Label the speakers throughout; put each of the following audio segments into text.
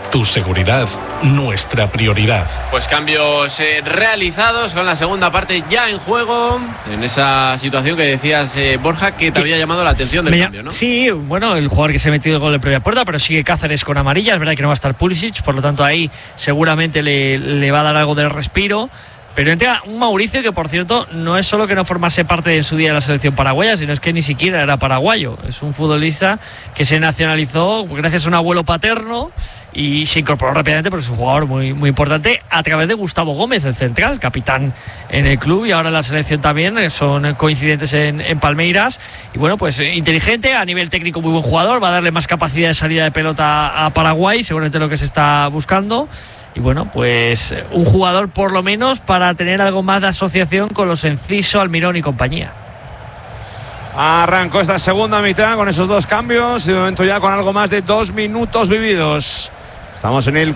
Speaker 1: Tu seguridad, nuestra prioridad.
Speaker 2: Pues cambios realizados con la segunda parte ya en juego, en esa situación que decías, Borja, que te había llamado la atención del cambio, ¿no?
Speaker 3: Sí, bueno, el jugador que se ha metido el gol de previa puerta, pero sigue Cáceres con amarilla. Es verdad que no va a estar Pulisic, por lo tanto ahí seguramente le va a dar algo de respiro. Pero entra un Mauricio que, por cierto, no es solo que no formase parte en su día de la selección paraguaya, sino es que ni siquiera era paraguayo. Es un futbolista que se nacionalizó gracias a un abuelo paterno y se incorporó rápidamente, porque es un jugador muy, muy importante, a través de Gustavo Gómez, el central, capitán en el club y ahora en la selección también. Son coincidentes en Palmeiras. Y bueno, pues inteligente, a nivel técnico muy buen jugador, va a darle más capacidad de salida de pelota a Paraguay, seguramente lo que se está buscando. Y bueno, pues un jugador por lo menos para tener algo más de asociación con los Enciso, Almirón y compañía.
Speaker 4: Arrancó esta segunda mitad con esos dos cambios y de momento ya con algo más de 2 minutos vividos. Estamos en el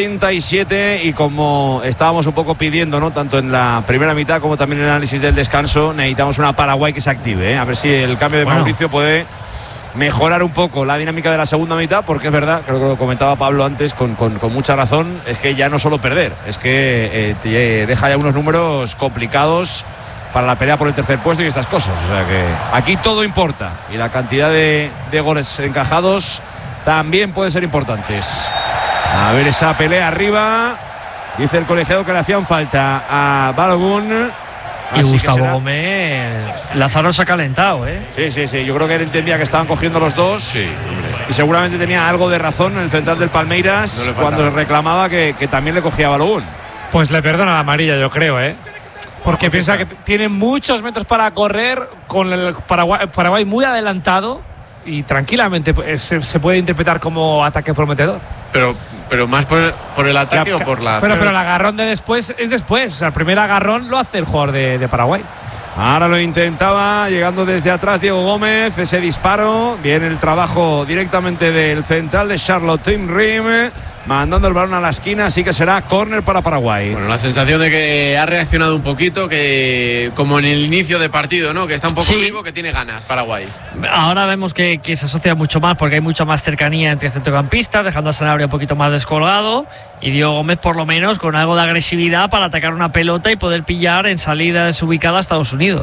Speaker 4: 47 y como estábamos un poco pidiendo, ¿no?, tanto en la primera mitad como también en el análisis del descanso, necesitamos una Paraguay que se active, ¿eh? A ver si el cambio de Mauricio puede mejorar un poco la dinámica de la segunda mitad, porque es verdad, creo que lo comentaba Pablo antes con mucha razón, es que ya no solo perder, es que te deja ya unos números complicados para la pelea por el tercer puesto y estas cosas. O sea que aquí todo importa y la cantidad de goles encajados también pueden ser importantes. A ver esa pelea arriba, dice el colegiado que le hacían falta a Balogun.
Speaker 3: Y Gustavo Gómez, Lázaro se ha calentado, ¿eh?
Speaker 4: Sí, yo creo que él entendía que estaban cogiendo los dos.
Speaker 2: Sí, hombre.
Speaker 4: Y seguramente tenía algo de razón en el central del Palmeiras cuando le reclamaba que también le cogía a Balogun.
Speaker 5: Pues le perdona la amarilla, yo creo, ¿eh? Porque piensa que tiene muchos metros para correr, con el Paraguay muy adelantado, y tranquilamente se puede interpretar como ataque prometedor.
Speaker 2: Pero más por el ataque o por la...
Speaker 5: Pero el agarrón de después es después. O sea, el primer agarrón lo hace el jugador de Paraguay.
Speaker 4: Ahora lo intentaba, llegando desde atrás Diego Gómez, ese disparo. Viene el trabajo directamente del central de Charlotte Tim Rim, mandando el balón a la esquina, así que será córner para Paraguay.
Speaker 2: Bueno, la sensación de que ha reaccionado un poquito, que como en el inicio de partido, ¿no?, que está un poco vivo, que tiene ganas Paraguay.
Speaker 3: Ahora vemos que se asocia mucho más, porque hay mucha más cercanía entre centrocampistas, dejando a Sanabria un poquito más descolgado, y Diego Gómez por lo menos con algo de agresividad para atacar una pelota y poder pillar en salida desubicada a Estados Unidos.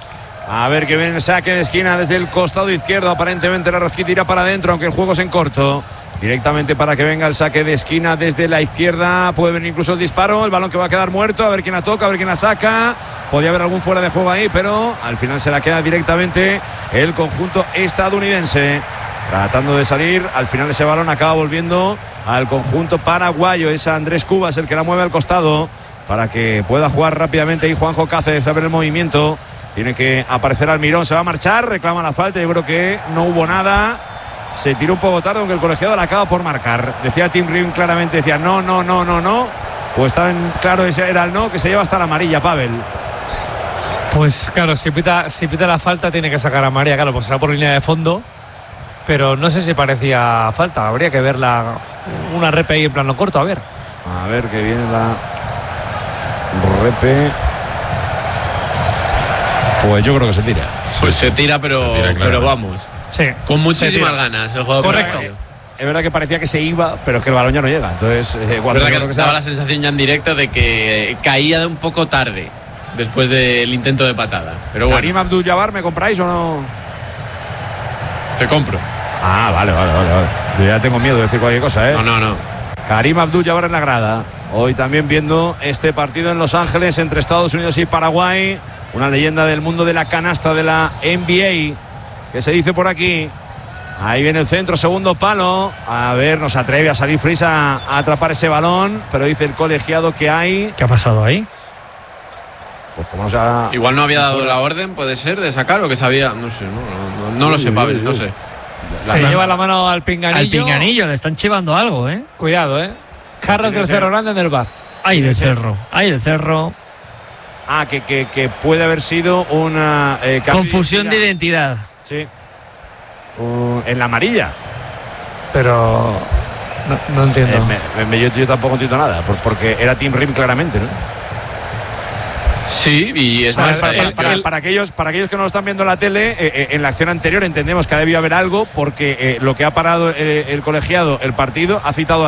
Speaker 4: A ver que viene el saque de esquina desde el costado izquierdo. Aparentemente la rosquita irá para adentro, aunque el juego es en corto. Directamente para que venga el saque de esquina desde la izquierda. Puede venir incluso el disparo. El balón que va a quedar muerto. A ver quién la toca, a ver quién la saca. Podía haber algún fuera de juego ahí, pero al final se la queda directamente el conjunto estadounidense. Tratando de salir. Al final ese balón acaba volviendo al conjunto paraguayo. Es Andrés Cubas el que la mueve al costado para que pueda jugar rápidamente ahí Juanjo Cáceres. A ver el movimiento. Tiene que aparecer Almirón. Se va a marchar. Reclama la falta. Yo creo que no hubo nada. Se tiró un poco tarde, aunque el colegiado la acaba por marcar. Decía Tim Rim claramente, decía no. Pues tan claro ese era el no, que se lleva hasta la amarilla, Pavel.
Speaker 5: Pues claro, si pita la falta tiene que sacar a amarilla, claro, pues será por línea de fondo. Pero no sé si parecía falta. Habría que verla, una repe ahí en plano corto, a ver.
Speaker 4: A ver que viene la repe. Pues yo creo que se tira.
Speaker 2: Pues se tira, pero vamos.
Speaker 5: Sí.
Speaker 2: Con muchísimas ganas el juego.
Speaker 5: Correcto.
Speaker 4: Es verdad que parecía que se iba, pero es que el balón ya no llega. Entonces, cuando
Speaker 2: es verdad que daba la sensación ya en directo de que caía de un poco tarde después del intento de patada. Pero bueno.
Speaker 4: Karim Abdul-Jabbar, ¿me compráis o no?
Speaker 2: Te compro.
Speaker 4: Ah, vale. Yo ya tengo miedo de decir cualquier cosa, ¿eh?
Speaker 2: No.
Speaker 4: Karim Abdul-Jabbar en la grada. Hoy también viendo este partido en Los Ángeles entre Estados Unidos y Paraguay. Una leyenda del mundo de la canasta de la NBA, que se dice por aquí. Ahí viene el centro, segundo palo. A ver, no se atreve a salir Fries a atrapar ese balón, pero dice el colegiado que hay...
Speaker 3: ¿Qué ha pasado ahí?
Speaker 4: Pues como sea...
Speaker 2: Igual no había dado la orden, puede ser, de sacar, o que sabía... No sé, no lo sé, Pavel, no sé.
Speaker 5: Se lleva la mano al pinganillo.
Speaker 3: Al pinganillo, le están chivando algo, ¿eh?
Speaker 5: Cuidado, ¿eh? Carlos del Cerro Grande en el bar.
Speaker 3: Ahí del Cerro.
Speaker 4: Ah, que puede haber sido una...
Speaker 3: confusión de identidad.
Speaker 4: Sí. En la amarilla.
Speaker 5: Pero... No entiendo.
Speaker 4: Yo tampoco entiendo nada, porque era Tim Rim claramente, ¿no?
Speaker 2: Sí, y es más,
Speaker 4: para aquellos que no lo están viendo en la tele, en la acción anterior entendemos que ha debido haber algo, porque lo que ha parado el colegiado, el partido, ha citado